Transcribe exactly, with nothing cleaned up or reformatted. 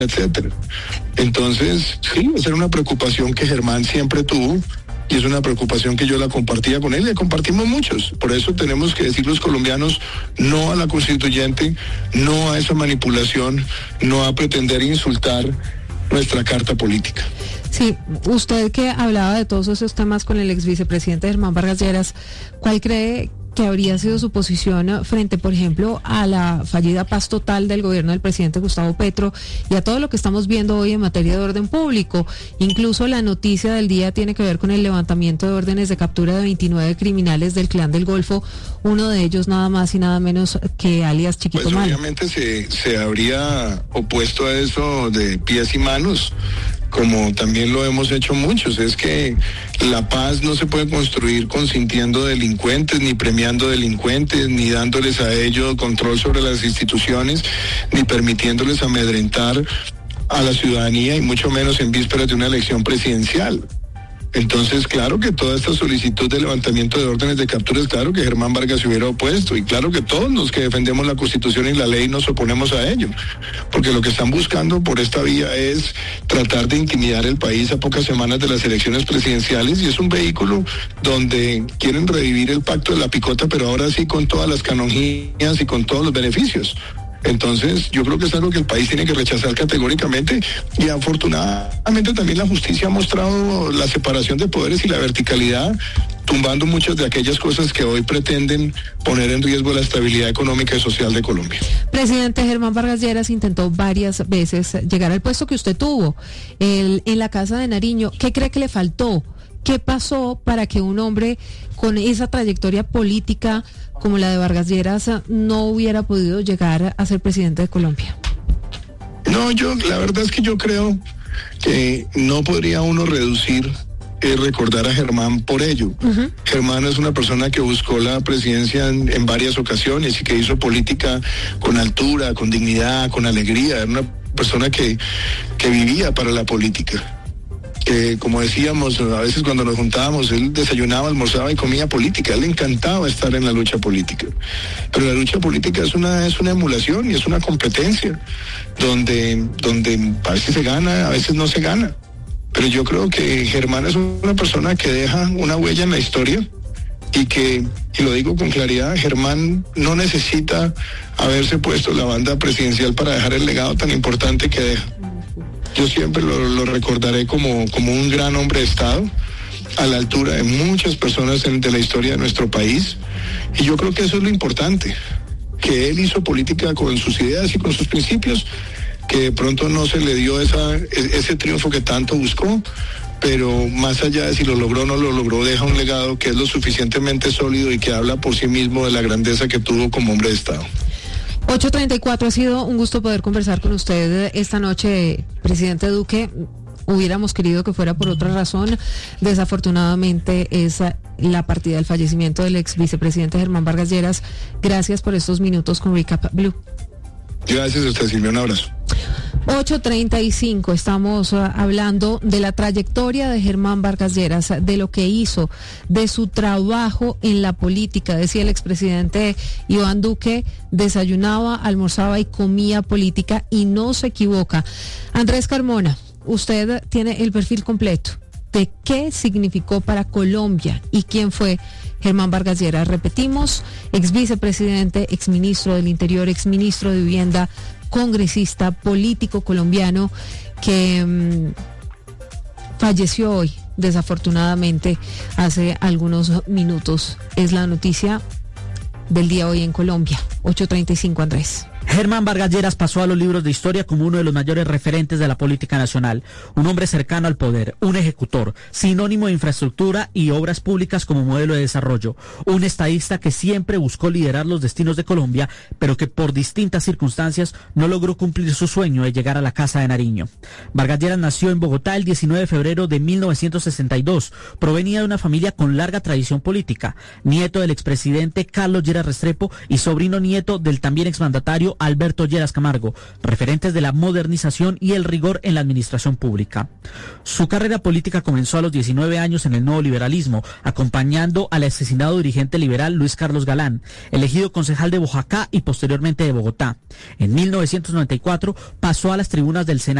etcétera. Entonces, sí, esa era una preocupación que Germán siempre tuvo y es una preocupación que yo la compartía con él y la compartimos muchos. Por eso tenemos que decir los colombianos no a la constituyente, no a esa manipulación, no a pretender insultar nuestra carta política. Sí, usted que hablaba de todos esos temas con el ex vicepresidente Germán Vargas Lleras, ¿cuál cree que habría sido su posición frente, por ejemplo, a la fallida paz total del gobierno del presidente Gustavo Petro y a todo lo que estamos viendo hoy en materia de orden público? Incluso la noticia del día tiene que ver con el levantamiento de órdenes de captura de veintinueve criminales del Clan del Golfo, uno de ellos nada más y nada menos que alias Chiquito Pues Malo. Obviamente se, se habría opuesto a eso de pies y manos, como también lo hemos hecho muchos. Es que la paz no se puede construir consintiendo delincuentes, ni premiando delincuentes, ni dándoles a ellos control sobre las instituciones, ni permitiéndoles amedrentar a la ciudadanía, y mucho menos en vísperas de una elección presidencial. Entonces, claro que toda esta solicitud de levantamiento de órdenes de captura, es claro que Germán Vargas se hubiera opuesto, y claro que todos los que defendemos la Constitución y la ley nos oponemos a ello, porque lo que están buscando por esta vía es tratar de intimidar el país a pocas semanas de las elecciones presidenciales, y es un vehículo donde quieren revivir el pacto de la picota, pero ahora sí con todas las canonjías y con todos los beneficios. Entonces, yo creo que es algo que el país tiene que rechazar categóricamente, y afortunadamente también la justicia ha mostrado la separación de poderes y la verticalidad, tumbando muchas de aquellas cosas que hoy pretenden poner en riesgo la estabilidad económica y social de Colombia. Presidente, Germán Vargas Lleras intentó varias veces llegar al puesto que usted tuvo, el, en la Casa de Nariño. ¿Qué cree que le faltó? ¿Qué pasó para que un hombre con esa trayectoria política como la de Vargas Lleras no hubiera podido llegar a ser presidente de Colombia? No, yo, la verdad es que yo creo que no podría uno reducir eh, recordar a Germán por ello. Uh-huh. Germán es una persona que buscó la presidencia en, en varias ocasiones y que hizo política con altura, con dignidad, con alegría. Era una persona que, que vivía para la política. Que, como decíamos, a veces cuando nos juntábamos, él desayunaba, almorzaba y comía política. A él le encantaba estar en la lucha política. Pero la lucha política es una es una emulación y es una competencia donde, donde a veces se gana, a veces no se gana. Pero yo creo que Germán es una persona que deja una huella en la historia, y que, y lo digo con claridad, Germán no necesita haberse puesto la banda presidencial para dejar el legado tan importante que deja. Yo siempre lo, lo recordaré como, como un gran hombre de Estado, a la altura de muchas personas en, de la historia de nuestro país, y yo creo que eso es lo importante, que él hizo política con sus ideas y con sus principios, que de pronto no se le dio esa, ese triunfo que tanto buscó, pero más allá de si lo logró o no lo logró, deja un legado que es lo suficientemente sólido y que habla por sí mismo de la grandeza que tuvo como hombre de Estado. ocho treinta y cuatro, ha sido un gusto poder conversar con usted esta noche, presidente Duque. Hubiéramos querido que fuera por otra razón. Desafortunadamente es la partida, el fallecimiento del ex vicepresidente Germán Vargas Lleras. Gracias por estos minutos con Recap Blue. Gracias a usted, Silvia, un abrazo. ocho treinta y cinco, estamos uh, hablando de la trayectoria de Germán Vargas Lleras, de lo que hizo, de su trabajo en la política. Decía el expresidente Iván Duque, desayunaba, almorzaba y comía política, y no se equivoca. Andrés Carmona, usted tiene el perfil completo de qué significó para Colombia y quién fue Germán Vargas Lleras. Repetimos, ex vicepresidente, ex ministro del Interior, ex ministro de Vivienda, congresista, político colombiano que mmm, falleció hoy, desafortunadamente, hace algunos minutos. Es la noticia del día hoy en Colombia. ocho treinta y cinco, Andrés. Germán Vargas Lleras pasó a los libros de historia como uno de los mayores referentes de la política nacional, un hombre cercano al poder, un ejecutor, sinónimo de infraestructura y obras públicas como modelo de desarrollo, un estadista que siempre buscó liderar los destinos de Colombia, pero que por distintas circunstancias no logró cumplir su sueño de llegar a la Casa de Nariño. Vargas Lleras nació en Bogotá el diecinueve de febrero de mil novecientos sesenta y dos, provenía de una familia con larga tradición política, nieto del expresidente Carlos Lleras Restrepo y sobrino nieto del también exmandatario Alberto Lleras Camargo, referentes de la modernización y el rigor en la administración pública. Su carrera política comenzó a los diecinueve años en el nuevo liberalismo, acompañando al asesinado dirigente liberal Luis Carlos Galán, elegido concejal de Boyacá y posteriormente de Bogotá. En mil novecientos noventa y cuatro pasó a las tribunas del Senado